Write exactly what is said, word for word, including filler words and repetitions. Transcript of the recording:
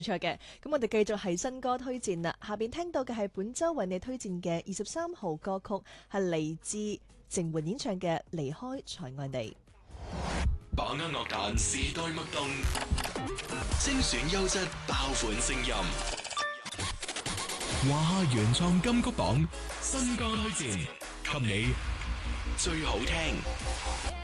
錯嘅，咁我哋繼續係新歌推薦啦。下邊聽到嘅係本周為你推薦嘅二十三號歌曲，係嚟自靜媛演唱嘅《離開才愛你》。 把握樂壇時代脈動，精選優質爆款聲音。華夏原創金曲榜新歌推薦，給你最好聽。